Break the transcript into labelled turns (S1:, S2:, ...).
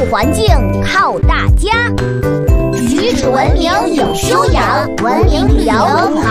S1: 环境靠大家。举止文明有修养，文明旅游